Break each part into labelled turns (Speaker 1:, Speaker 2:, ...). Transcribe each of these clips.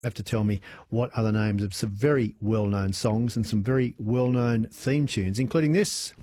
Speaker 1: have to tell me what are the names of some very well-known songs and some very well-known theme tunes, including this.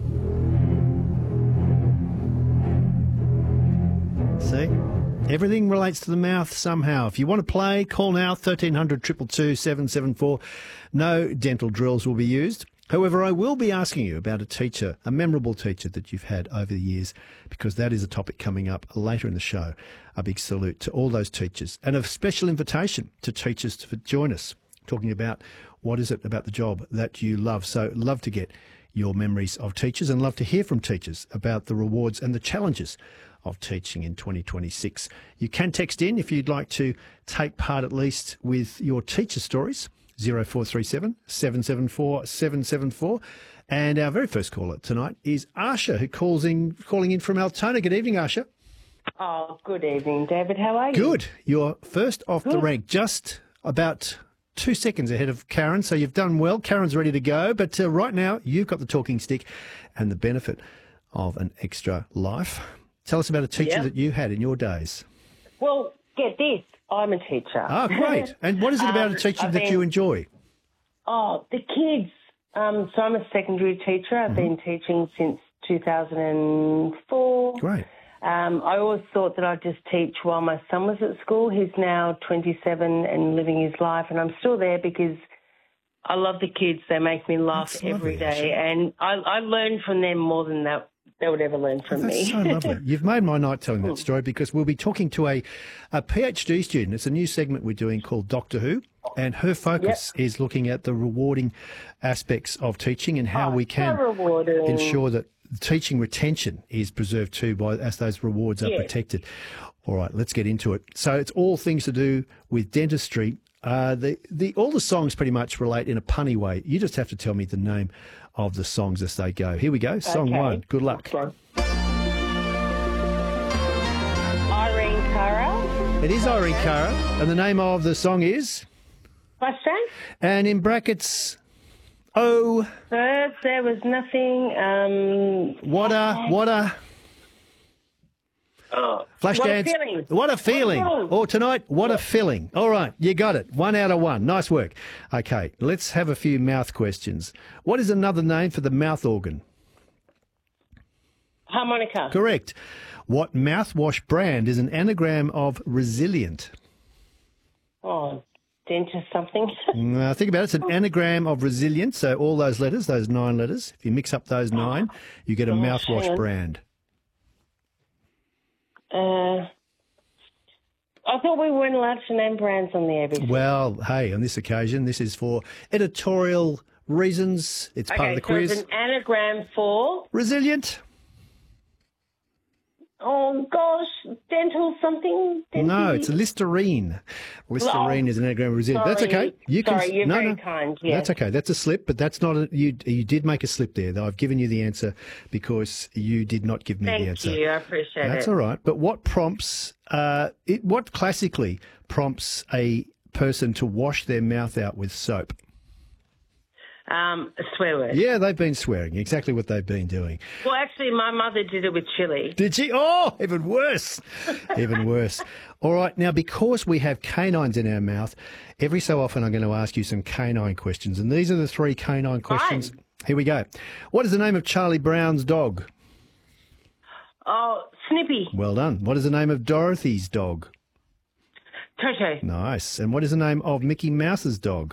Speaker 1: See? Everything relates to the mouth somehow. If you want to play, call now, 1300 222 774. No dental drills will be used. However, I will be asking you about a teacher, a memorable teacher that you've had over the years, because that is a topic coming up later in the show. A big salute to all those teachers and a special invitation to teachers to join us, talking about what is it about the job that you love. So love to get your memories of teachers and love to hear from teachers about the rewards and the challenges of teaching in 2026. You can text in if you'd like to take part at least with your teacher stories, 0437 774 774. And our very first caller tonight is Asha, who calling in from Altona. Good evening, Asha.
Speaker 2: Oh, good evening, David. How are you?
Speaker 1: Good. You're first off the rank, just about 2 seconds ahead of Karen, so you've done well. Karen's ready to go, but right now you've got the talking stick and the benefit of an extra life. Tell us about a teacher that you had in your days.
Speaker 2: Well, get this. I'm a teacher.
Speaker 1: Oh, great. And what is it about a teacher that you enjoy?
Speaker 2: Oh, the kids. So I'm a secondary teacher. I've been teaching since 2004.
Speaker 1: Great.
Speaker 2: I always thought that I'd just teach while my son was at school. He's now 27 and living his life, and I'm still there because I love the kids. They make me laugh every day, and I learn from them more than they would ever learn from me.
Speaker 1: That's so lovely. You've made my night telling that story, because we'll be talking to a PhD student. It's a new segment we're doing called Doctor Who, and her focus is looking at the rewarding aspects of teaching and how we can ensure that teaching retention is preserved too, as those rewards are protected. All right, let's get into it. So it's all things to do with dentistry. All the songs pretty much relate in a punny way. You just have to tell me the name of the songs as they go. Here we go. Song one. Good luck.
Speaker 2: Irene Cara.
Speaker 1: It is Irene Cara, and the name of the song is?
Speaker 2: Question?
Speaker 1: And in brackets, oh.
Speaker 2: First, there was nothing.
Speaker 1: What a. Flashdance. What a feeling. Or tonight, what a feeling. All right, you got it. 1 out of 1. Nice work. Okay, let's have a few mouth questions. What is another name for the mouth organ?
Speaker 2: Harmonica.
Speaker 1: Correct. What mouthwash brand is an anagram of resilient?
Speaker 2: Oh, dentist something.
Speaker 1: Think about it. It's an anagram of resilient. So all those letters, those 9 letters, if you mix up those 9, you get a mouthwash brand.
Speaker 2: I thought we weren't allowed to name brands on the ABC.
Speaker 1: Well, hey, on this occasion, this is for editorial reasons. It's part of the quiz.
Speaker 2: It's an anagram for?
Speaker 1: Resilient.
Speaker 2: Oh, gosh, dental something?
Speaker 1: No, it's Listerine. Listerine is an anagram of resilient. That's okay.
Speaker 2: You're very kind. Yeah.
Speaker 1: That's okay. That's a slip, but that's not you did make a slip there. I've given you the answer because you did not give me the answer.
Speaker 2: Thank you. I appreciate it.
Speaker 1: That's all right. But what prompts, what classically prompts a person to wash their mouth out with soap?
Speaker 2: A swear word.
Speaker 1: Yeah, they've been swearing. Exactly what they've been doing.
Speaker 2: Well, actually, my mother did it with chili.
Speaker 1: Did she? Oh, even worse. Even worse. All right. Now, because we have canines in our mouth, every so often I'm going to ask you some canine questions. And these are the 3 canine questions.
Speaker 2: Fine.
Speaker 1: Here we go. What is the name of Charlie Brown's dog?
Speaker 2: Oh, Snippy.
Speaker 1: Well done. What is the name of Dorothy's dog?
Speaker 2: Toto.
Speaker 1: Nice. And what is the name of Mickey Mouse's dog?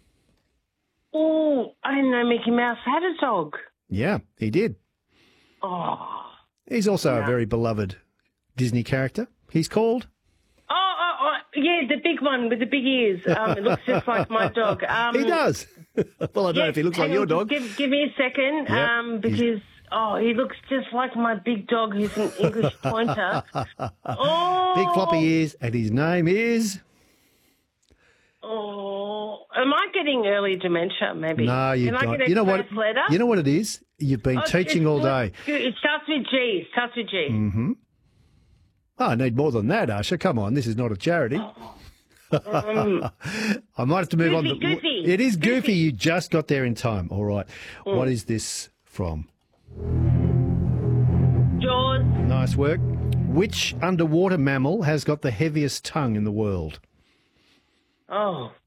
Speaker 2: Oh, I didn't know Mickey Mouse had a dog.
Speaker 1: Yeah, he did.
Speaker 2: Oh.
Speaker 1: He's also a very beloved Disney character. He's called?
Speaker 2: Yeah, the big one with the big ears. It looks just like my dog.
Speaker 1: He does. Well, I don't know if he looks like your dog.
Speaker 2: Give me a second,
Speaker 1: Yep.
Speaker 2: because he looks just like my big dog, who's an English pointer. Oh,
Speaker 1: Big floppy ears, and his name is?
Speaker 2: Oh, am I getting early dementia? Maybe.
Speaker 1: No, you
Speaker 2: Can
Speaker 1: don't.
Speaker 2: I get a
Speaker 1: You know what?
Speaker 2: first letter?
Speaker 1: You know what it is? You've been teaching all day.
Speaker 2: It starts with G.
Speaker 1: Mm-hmm. Oh, I need more than that, Asha. Come on, this is not a charity. I might have to move on.
Speaker 2: Goofy.
Speaker 1: It is goofy. You just got there in time. All right. What is this from?
Speaker 2: Jaws.
Speaker 1: Nice work. Which underwater mammal has got the heaviest tongue in the world?
Speaker 2: Oh,